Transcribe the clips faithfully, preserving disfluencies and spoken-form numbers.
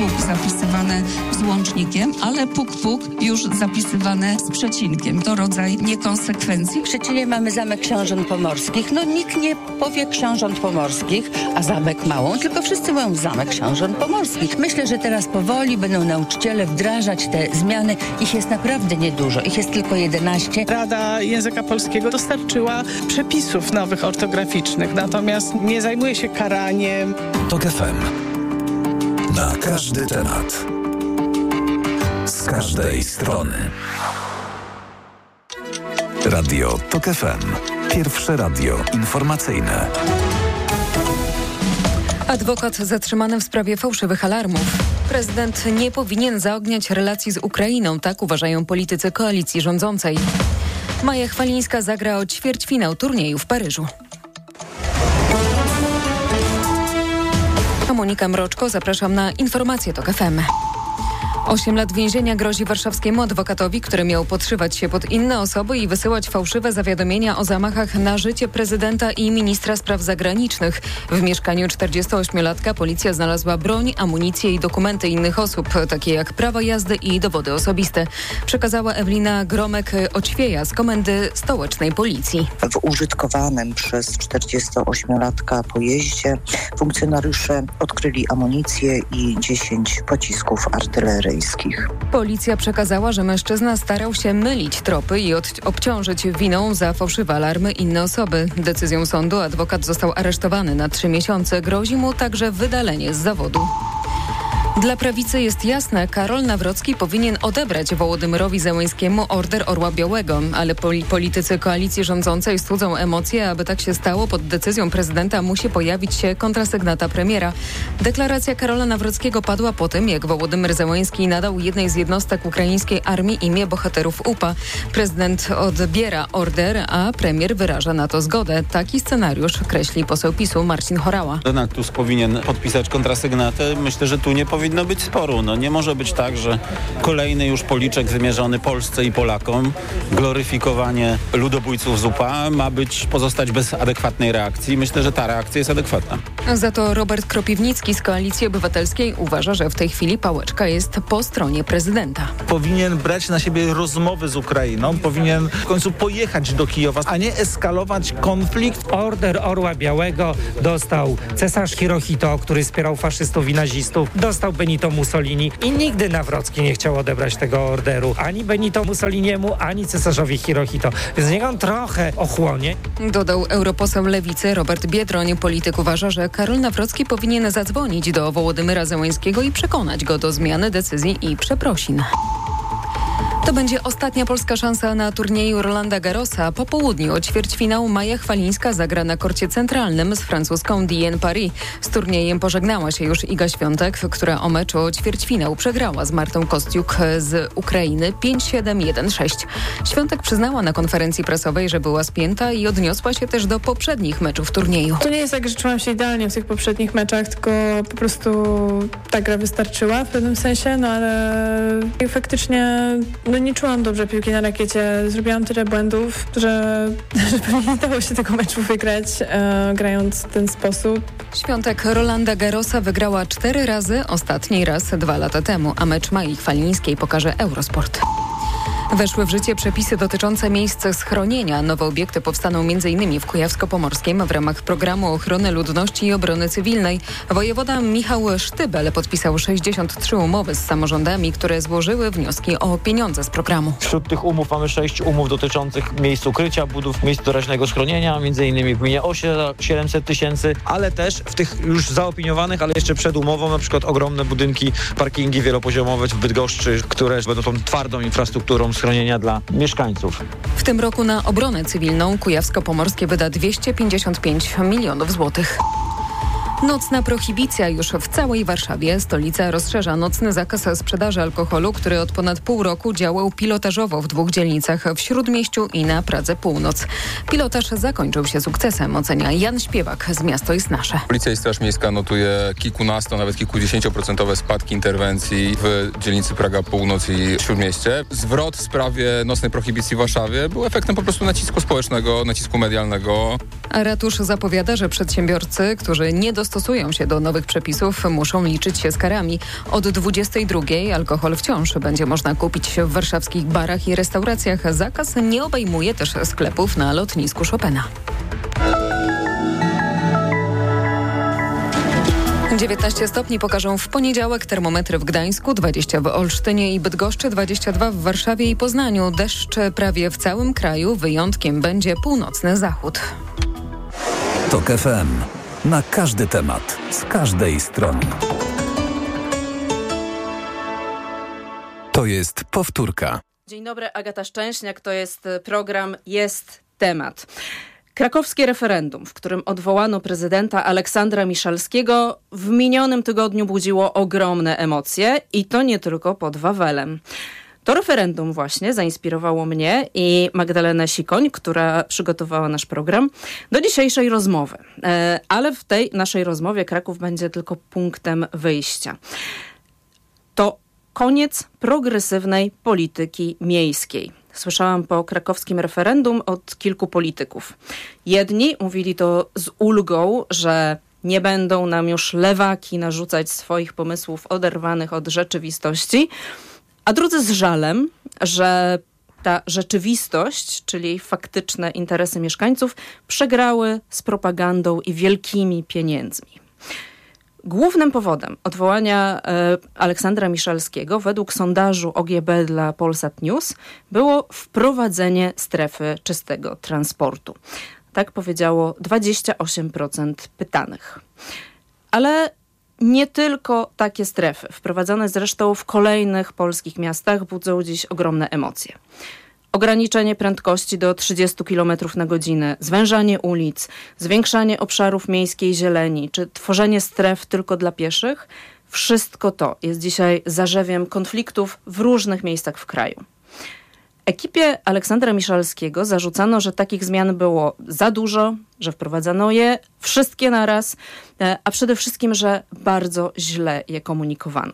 puk zapisywane z łącznikiem, ale puk puk już zapisywane z przecinkiem. To rodzaj niekonsekwencji. W Szczecinie mamy Zamek Książąt Pomorskich. No nikt nie powie Książąt Pomorskich, a Zamek Małą, tylko wszyscy mówią Zamek Książąt Pomorskich. Myślę, że teraz powoli będą nauczyciele wdrażać te zmiany. Ich jest naprawdę niedużo. Ich jest tylko jedenaście. Rada Języka Polskiego dostarczyła przepisów nowych ortograficznych, natomiast nie zajmuje się karaniem. TOK F M. Na każdy temat. Z każdej strony. Radio TOK F M. Pierwsze radio informacyjne. Adwokat zatrzymany w sprawie fałszywych alarmów. Prezydent nie powinien zaogniać relacji z Ukrainą, tak uważają politycy koalicji rządzącej. Maja Chwalińska zagra o ćwierćfinał turnieju w Paryżu. A Monika Mroczko, zapraszam na informacje TOK F M. Osiem lat więzienia grozi warszawskiemu adwokatowi, który miał podszywać się pod inne osoby i wysyłać fałszywe zawiadomienia o zamachach na życie prezydenta i ministra spraw zagranicznych. W mieszkaniu czterdziestoośmiolatka policja znalazła broń, amunicję i dokumenty innych osób, takie jak prawa jazdy i dowody osobiste. Przekazała Ewelina Gromek-Oćwieja z Komendy Stołecznej Policji. W użytkowanym przez czterdziestoośmiolatka pojeździe funkcjonariusze odkryli amunicję i dziesięć pocisków artyleryjskich. Policja przekazała, że mężczyzna starał się mylić tropy i od- obciążyć winą za fałszywe alarmy inne osoby. Decyzją sądu adwokat został aresztowany na trzy miesiące. Grozi mu także wydalenie z zawodu. Dla prawicy jest jasne, Karol Nawrocki powinien odebrać Wołodymyrowi Zełenskiemu Order Orła Białego, ale poli- politycy koalicji rządzącej studzą emocje. Aby tak się stało, pod decyzją prezydenta musi pojawić się kontrasygnata premiera. Deklaracja Karola Nawrockiego padła po tym, jak Wołodymyr Zełenski nadał jednej z jednostek ukraińskiej armii imię bohaterów U P A. Prezydent odbiera order, a premier wyraża na to zgodę. Taki scenariusz kreśli poseł PiSu Marcin Horała. Donald Tusk powinien podpisać kontrasygnatę. Myślę, że tu nie powinno być sporu. No, nie może być tak, że kolejny już policzek wymierzony Polsce i Polakom, gloryfikowanie ludobójców z U P A ma być pozostać bez adekwatnej reakcji. Myślę, że ta reakcja jest adekwatna. Za to Robert Kropiwnicki z Koalicji Obywatelskiej uważa, że w tej chwili pałeczka jest po stronie prezydenta. Powinien brać na siebie rozmowy z Ukrainą, powinien w końcu pojechać do Kijowa, a nie eskalować konflikt. Order Orła Białego dostał cesarz Hirohito, który wspierał faszystów i nazistów, dostał Benito Mussolini i nigdy Nawrocki nie chciał odebrać tego orderu ani Benito Mussoliniemu, ani cesarzowi Hirohito. Więc niech on trochę ochłonie. Dodał europoseł Lewicy Robert Biedroń. Polityk uważa, że Karol Nawrocki powinien zadzwonić do Wołodymyra Zełenskiego i przekonać go do zmiany decyzji i przeprosin. To będzie ostatnia polska szansa na turnieju Rolanda Garrosa. Po południu o ćwierćfinał Maja Chwalińska zagra na korcie centralnym z francuską Diane Paris. Z turniejem pożegnała się już Iga Świątek, która o meczu o ćwierćfinał przegrała z Martą Kostiuk z Ukrainy pięć siedem jeden sześć. Świątek przyznała na konferencji prasowej, że była spięta i odniosła się też do poprzednich meczów turnieju. To nie jest tak, że czułam się idealnie w tych poprzednich meczach, tylko po prostu ta gra wystarczyła w pewnym sensie, no ale faktycznie no nie czułam dobrze piłki na rakiecie. Zrobiłam tyle błędów, że, że pewnie nie dało się tego meczu wygrać, e, grając w ten sposób. Świątek Rolanda Garrosa wygrała cztery razy, ostatni raz dwa lata temu, a mecz Mai Chwalińskiej pokaże Eurosport. Weszły w życie przepisy dotyczące miejsc schronienia. Nowe obiekty powstaną m.in. w Kujawsko-Pomorskiem w ramach programu ochrony ludności i obrony cywilnej. Wojewoda Michał Sztybel podpisał sześćdziesiąt trzy umowy z samorządami, które złożyły wnioski o pieniądze z programu. Wśród tych umów mamy sześć umów dotyczących miejsc ukrycia, budów miejsc doraźnego schronienia, m.in. w gminie Osie siedemset tysięcy, ale też w tych już zaopiniowanych, ale jeszcze przed umową, na przykład ogromne budynki, parkingi wielopoziomowe w Bydgoszczy, które będą tą twardą infrastrukturą schronienia dla mieszkańców. W tym roku na obronę cywilną Kujawsko-Pomorskie wyda dwieście pięćdziesiąt pięć milionów złotych. Nocna prohibicja już w całej Warszawie. Stolica rozszerza nocny zakaz sprzedaży alkoholu, który od ponad pół roku działał pilotażowo w dwóch dzielnicach w Śródmieściu i na Pradze Północ. Pilotaż zakończył się sukcesem, ocenia Jan Śpiewak z Miasto jest nasze. Policja i Straż Miejska notuje kilkunasto, nawet kilkudziesięcioprocentowe spadki interwencji w dzielnicy Praga Północ i Śródmieście. Zwrot w sprawie nocnej prohibicji w Warszawie był efektem po prostu nacisku społecznego, nacisku medialnego. A ratusz zapowiada, że przedsiębiorcy, którzy nie dostosowują stosują się do nowych przepisów, muszą liczyć się z karami. Od dwudziestej drugiej alkohol wciąż będzie można kupić w warszawskich barach i restauracjach. Zakaz nie obejmuje też sklepów na lotnisku Chopina. dziewiętnaście stopni pokażą w poniedziałek, termometry w Gdańsku, dwadzieścia w Olsztynie i Bydgoszczy, dwadzieścia dwa w Warszawie i Poznaniu. Deszcz prawie w całym kraju, wyjątkiem będzie północny zachód. TOK F M. Na każdy temat, z każdej strony. To jest powtórka. Dzień dobry, Agata Szczęśniak, to jest program Jest Temat. Krakowskie referendum, w którym odwołano prezydenta Aleksandra Miszalskiego, w minionym tygodniu budziło ogromne emocje i to nie tylko pod Wawelem. To referendum właśnie zainspirowało mnie i Magdalenę Sikoń, która przygotowała nasz program, do dzisiejszej rozmowy. Ale w tej naszej rozmowie Kraków będzie tylko punktem wyjścia. To koniec progresywnej polityki miejskiej. Słyszałam po krakowskim referendum od kilku polityków. Jedni mówili to z ulgą, że nie będą nam już lewaki narzucać swoich pomysłów oderwanych od rzeczywistości, a drudzy z żalem, że ta rzeczywistość, czyli faktyczne interesy mieszkańców, przegrały z propagandą i wielkimi pieniędzmi. Głównym powodem odwołania e, Aleksandra Miszalskiego według sondażu O G B dla Polsat News było wprowadzenie strefy czystego transportu. Tak powiedziało dwadzieścia osiem procent pytanych. Ale nie tylko takie strefy, wprowadzone zresztą w kolejnych polskich miastach, budzą dziś ogromne emocje. Ograniczenie prędkości do trzydzieści kilometrów na godzinę, zwężanie ulic, zwiększanie obszarów miejskiej zieleni, czy tworzenie stref tylko dla pieszych, wszystko to jest dzisiaj zarzewiem konfliktów w różnych miejscach w kraju. Ekipie Aleksandra Miszalskiego zarzucano, że takich zmian było za dużo, że wprowadzano je wszystkie naraz, a przede wszystkim, że bardzo źle je komunikowano.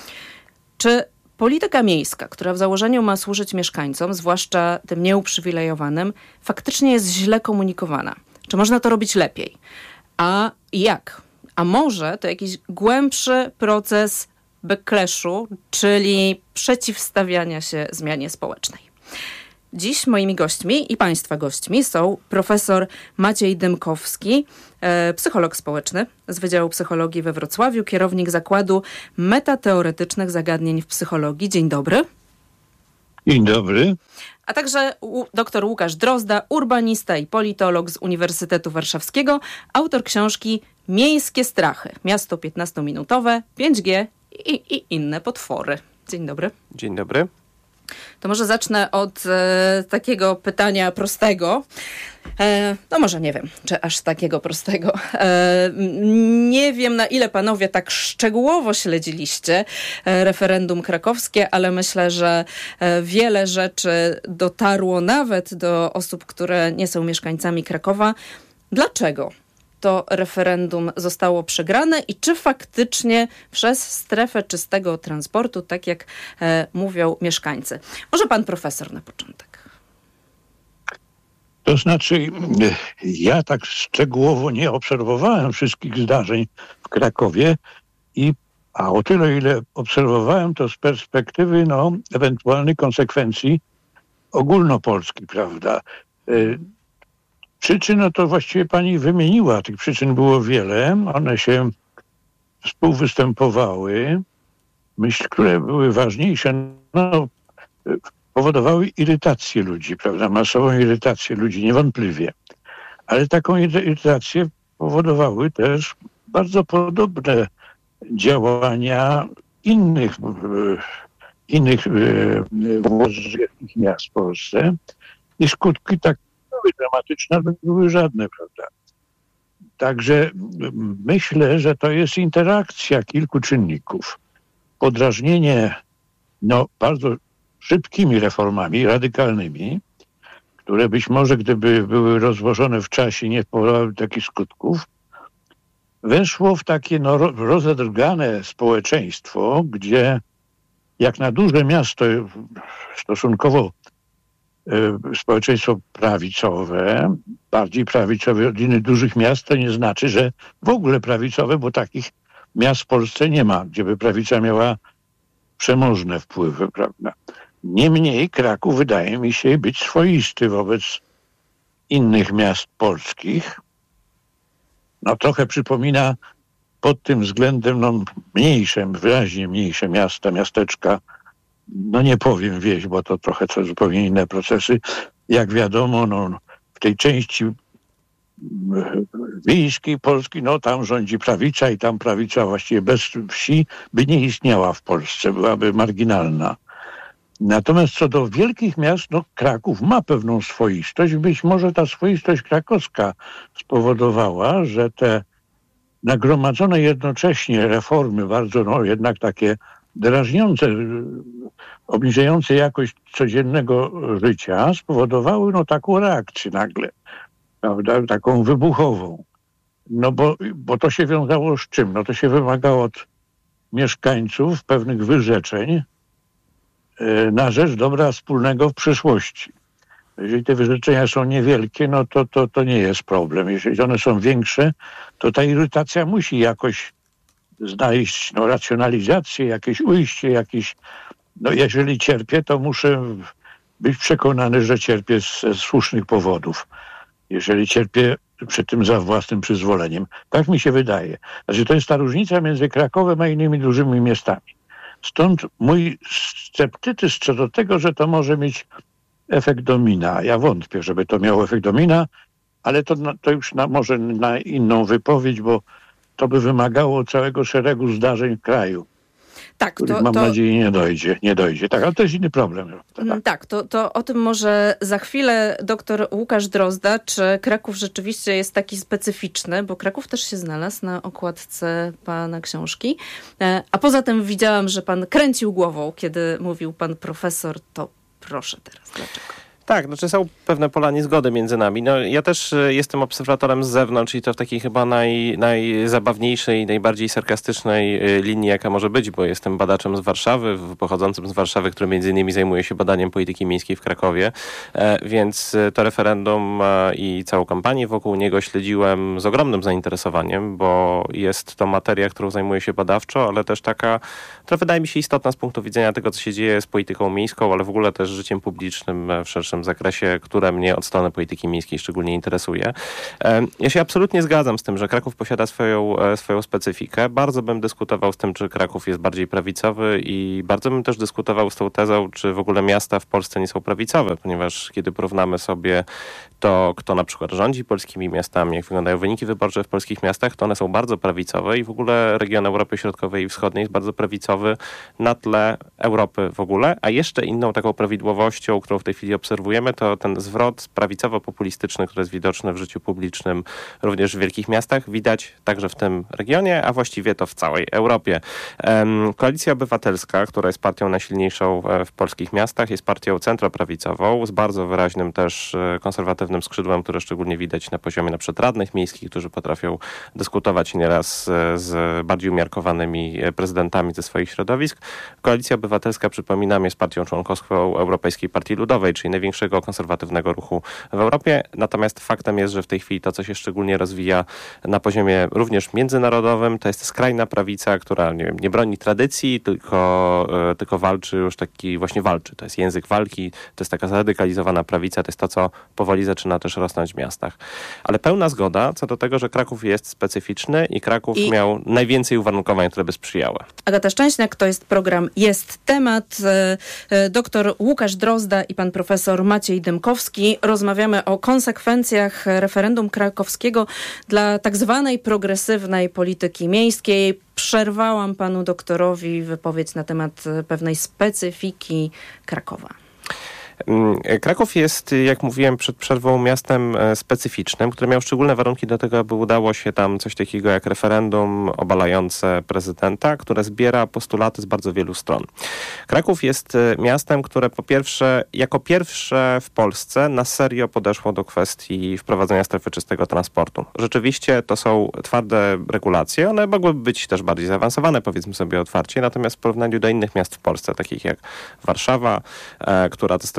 Czy polityka miejska, która w założeniu ma służyć mieszkańcom, zwłaszcza tym nieuprzywilejowanym, faktycznie jest źle komunikowana? Czy można to robić lepiej? A jak? A może to jakiś głębszy proces backlashu, czyli przeciwstawiania się zmianie społecznej? Dziś moimi gośćmi i Państwa gośćmi są profesor Maciej Dymkowski, e, psycholog społeczny z Wydziału Psychologii we Wrocławiu, kierownik Zakładu Metateoretycznych Zagadnień w Psychologii. Dzień dobry. Dzień dobry. A także u, dr Łukasz Drozda, urbanista i politolog z Uniwersytetu Warszawskiego, autor książki Miejskie strachy. Miasto piętnastominutowe, pięć G i, i inne potwory. Dzień dobry. Dzień dobry. To może zacznę od e, takiego pytania prostego. E, no może nie wiem, czy aż takiego prostego. E, nie wiem, na ile panowie tak szczegółowo śledziliście e, referendum krakowskie, ale myślę, że e, wiele rzeczy dotarło nawet do osób, które nie są mieszkańcami Krakowa. Dlaczego to referendum zostało przegrane i czy faktycznie przez strefę czystego transportu, tak jak e, mówią mieszkańcy? Może pan profesor na początek. To znaczy, ja tak szczegółowo nie obserwowałem wszystkich zdarzeń w Krakowie, i, a o tyle, ile obserwowałem, to z perspektywy no, ewentualnych konsekwencji ogólnopolskich, prawda? Y- Przyczyn, no to właściwie pani wymieniła. Tych przyczyn było wiele. One się współwystępowały. Myślę, które były ważniejsze, no, powodowały irytację ludzi, prawda? Masową irytację ludzi, niewątpliwie. Ale taką irytację powodowały też bardzo podobne działania innych, innych miast w Polsce. I skutki tak dramatyczne były żadne, prawda? Także myślę, że to jest interakcja kilku czynników. Podrażnienie no, bardzo szybkimi reformami, radykalnymi, które być może, gdyby były rozłożone w czasie, nie powodowały takich skutków, weszło w takie no, rozedrgane społeczeństwo, gdzie jak na duże miasto stosunkowo społeczeństwo prawicowe, bardziej prawicowe od innych dużych miast, to nie znaczy, że w ogóle prawicowe, bo takich miast w Polsce nie ma, gdzie by prawica miała przemożne wpływy, prawda? Niemniej Kraków wydaje mi się być swoisty wobec innych miast polskich. No trochę przypomina pod tym względem no, mniejsze, wyraźnie mniejsze miasta, miasteczka, no nie powiem wieś, bo to trochę co zupełnie inne procesy. Jak wiadomo, no, w tej części wiejskiej Polski, no tam rządzi prawica i tam prawica właściwie bez wsi by nie istniała w Polsce, byłaby marginalna. Natomiast co do wielkich miast, no Kraków ma pewną swoistość. Być może ta swoistość krakowska spowodowała, że te nagromadzone jednocześnie reformy, bardzo no jednak takie drażniące, obniżające jakość codziennego życia, spowodowały no taką reakcję nagle, prawda, taką wybuchową. No bo, bo to się wiązało z czym? No to się wymagało od mieszkańców pewnych wyrzeczeń na rzecz dobra wspólnego w przyszłości. Jeżeli te wyrzeczenia są niewielkie, no to, to, to nie jest problem. Jeżeli one są większe, to ta irytacja musi jakoś znaleźć no, racjonalizację, jakieś ujście, jakieś... No jeżeli cierpię, to muszę być przekonany, że cierpię z, z słusznych powodów. Jeżeli cierpię przy tym za własnym przyzwoleniem. Tak mi się wydaje. Znaczy to jest ta różnica między Krakowem a innymi dużymi miastami. Stąd mój sceptycyzm co do tego, że to może mieć efekt domina. Ja wątpię, żeby to miało efekt domina, ale to, to już na, może na inną wypowiedź, bo to by wymagało całego szeregu zdarzeń w kraju. Tak, których to, mam to... nadzieję nie dojdzie, nie dojdzie. Tak, ale to jest inny problem. Tak, tak to, to o tym może za chwilę doktor Łukasz Drozda, czy Kraków rzeczywiście jest taki specyficzny, bo Kraków też się znalazł na okładce pana książki. A poza tym widziałam, że pan kręcił głową, kiedy mówił pan profesor, to proszę teraz, dlaczego? Tak, znaczy są pewne pola niezgody między nami. No, ja też jestem obserwatorem z zewnątrz i to w takiej chyba naj, najzabawniejszej, najbardziej sarkastycznej linii, jaka może być, bo jestem badaczem z Warszawy, pochodzącym z Warszawy, który między innymi zajmuje się badaniem polityki miejskiej w Krakowie, e, więc to referendum e, i całą kampanię wokół niego śledziłem z ogromnym zainteresowaniem, bo jest to materia, którą zajmuję się badawczo, ale też taka, która wydaje mi się istotna z punktu widzenia tego, co się dzieje z polityką miejską, ale w ogóle też życiem publicznym w szerszym zakresie, które mnie od strony polityki miejskiej szczególnie interesuje. Ja się absolutnie zgadzam z tym, że Kraków posiada swoją, swoją specyfikę. Bardzo bym dyskutował z tym, czy Kraków jest bardziej prawicowy i bardzo bym też dyskutował z tą tezą, czy w ogóle miasta w Polsce nie są prawicowe, ponieważ kiedy porównamy sobie to, kto na przykład rządzi polskimi miastami, jak wyglądają wyniki wyborcze w polskich miastach, to one są bardzo prawicowe i w ogóle region Europy Środkowej i Wschodniej jest bardzo prawicowy na tle Europy w ogóle, a jeszcze inną taką prawidłowością, którą w tej chwili obserwujemy, to ten zwrot prawicowo-populistyczny, który jest widoczny w życiu publicznym również w wielkich miastach, widać także w tym regionie, a właściwie to w całej Europie. Koalicja Obywatelska, która jest partią najsilniejszą w polskich miastach, jest partią centroprawicową, z bardzo wyraźnym też konserwatywnym skrzydłem, które szczególnie widać na poziomie na przykład radnych miejskich, którzy potrafią dyskutować nieraz z bardziej umiarkowanymi prezydentami ze swoich środowisk. Koalicja Obywatelska, przypominam, jest partią członkowską Europejskiej Partii Ludowej, czyli największego konserwatywnego ruchu w Europie. Natomiast faktem jest, że w tej chwili to, co się szczególnie rozwija na poziomie również międzynarodowym, to jest skrajna prawica, która nie, wiem, nie broni tradycji, tylko, yy, tylko walczy już taki, właśnie walczy. To jest język walki, to jest taka zradykalizowana prawica, to jest to, co powoli zaczyna też rosnąć w miastach. Ale pełna zgoda co do tego, że Kraków jest specyficzny i Kraków I... miał najwięcej uwarunkowań, które by sprzyjały. Agata Szczęśniak, to jest program Jest Temat. Doktor Łukasz Drozda i pan profesor Maciej Dymkowski. Rozmawiamy o konsekwencjach referendum krakowskiego dla tak zwanej progresywnej polityki miejskiej. Przerwałam panu doktorowi wypowiedź na temat pewnej specyfiki Krakowa. Kraków jest, jak mówiłem przed przerwą, miastem specyficznym, które miało szczególne warunki do tego, aby udało się tam coś takiego jak referendum obalające prezydenta, które zbiera postulaty z bardzo wielu stron. Kraków jest miastem, które po pierwsze, jako pierwsze w Polsce na serio podeszło do kwestii wprowadzenia strefy czystego transportu. Rzeczywiście to są twarde regulacje, one mogłyby być też bardziej zaawansowane, powiedzmy sobie otwarcie, natomiast w porównaniu do innych miast w Polsce, takich jak Warszawa, e, która tę strefę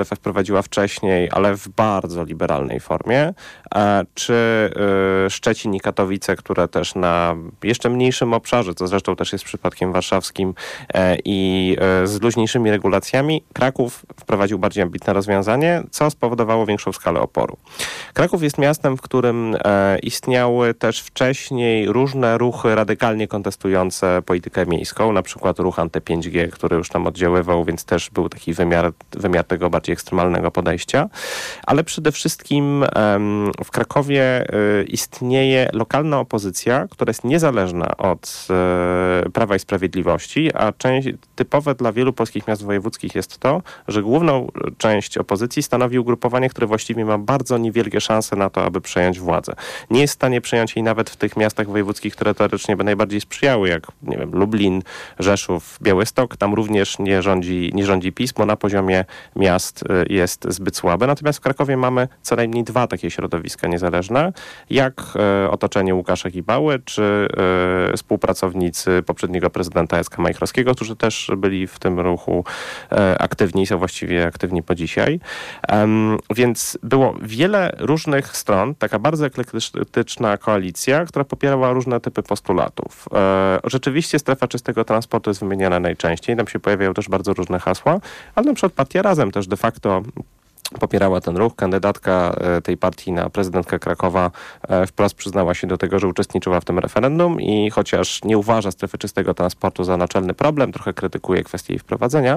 strefę wprowadziła wcześniej, ale w bardzo liberalnej formie, czy Szczecin i Katowice, które też na jeszcze mniejszym obszarze, co zresztą też jest przypadkiem warszawskim i z luźniejszymi regulacjami, Kraków wprowadził bardziej ambitne rozwiązanie, co spowodowało większą skalę oporu. Kraków jest miastem, w którym istniały też wcześniej różne ruchy radykalnie kontestujące politykę miejską, na przykład ruch anty pięć G, który już tam oddziaływał, więc też był taki wymiar, wymiar tego bardziej ekstremalnego podejścia. Ale przede wszystkim w Krakowie istnieje lokalna opozycja, która jest niezależna od Prawa i Sprawiedliwości, a część typowe dla wielu polskich miast wojewódzkich jest to, że główną część opozycji stanowi ugrupowanie, które właściwie ma bardzo niewielkie szanse na to, aby przejąć władzę. Nie jest w stanie przejąć jej nawet w tych miastach wojewódzkich, które teoretycznie by najbardziej sprzyjały, jak nie wiem, Lublin, Rzeszów, Białystok. Tam również nie rządzi, nie rządzi PiS, bo na poziomie miast jest zbyt słabe. Natomiast w Krakowie mamy co najmniej dwa takie środowiska niezależne, jak e, otoczenie Łukasza Gibały, czy e, współpracownicy poprzedniego prezydenta Jacka Majchrowskiego, którzy też byli w tym ruchu e, aktywni i są właściwie aktywni po dzisiaj. Um, więc było wiele różnych stron, taka bardzo eklektyczna koalicja, która popierała różne typy postulatów. E, rzeczywiście strefa czystego transportu jest wymieniana najczęściej, tam się pojawiają też bardzo różne hasła, ale na przykład Partia Razem też de facto popierała ten ruch. Kandydatka tej partii na prezydentkę Krakowa wprost przyznała się do tego, że uczestniczyła w tym referendum i chociaż nie uważa strefy czystego transportu za naczelny problem, trochę krytykuje kwestię jej wprowadzenia,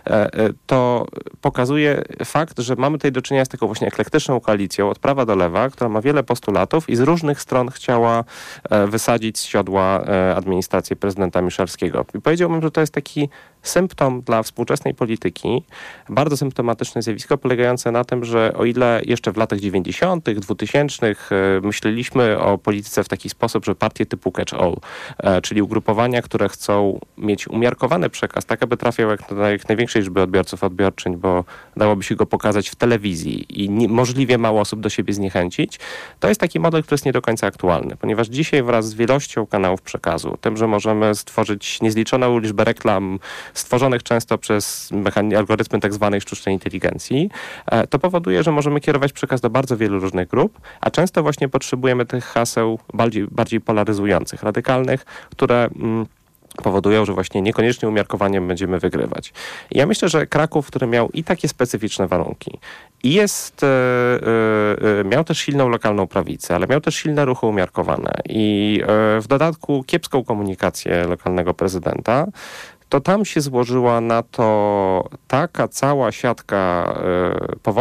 to pokazuje fakt, że mamy tutaj do czynienia z taką właśnie eklektyczną koalicją od prawa do lewa, która ma wiele postulatów i z różnych stron chciała wysadzić z siodła administrację prezydenta Miszalskiego. I powiedziałbym, że to jest taki symptom dla współczesnej polityki, bardzo symptomatyczne zjawisko polegające na tym, że o ile jeszcze w latach dziewięćdziesiątych, dwutysięcznych myśleliśmy o polityce w taki sposób, że partie typu catch-all, czyli ugrupowania, które chcą mieć umiarkowany przekaz, tak aby trafiał jak, jak największej liczby odbiorców, odbiorczyń, bo dałoby się go pokazać w telewizji i nie, możliwie mało osób do siebie zniechęcić, to jest taki model, który jest nie do końca aktualny, ponieważ dzisiaj wraz z wielością kanałów przekazu, tym, że możemy stworzyć niezliczoną liczbę reklam, stworzonych często przez mechan- algorytmy tak zwanej sztucznej inteligencji, to powoduje, że możemy kierować przekaz do bardzo wielu różnych grup, a często właśnie potrzebujemy tych haseł bardziej, bardziej polaryzujących, radykalnych, które mm, powodują, że właśnie niekoniecznie umiarkowaniem będziemy wygrywać. I ja myślę, że Kraków, który miał i takie specyficzne warunki, i jest, yy, yy, miał też silną lokalną prawicę, ale miał też silne ruchy umiarkowane i yy, w dodatku kiepską komunikację lokalnego prezydenta, to tam się złożyła na to taka cała siatka yy, powodów,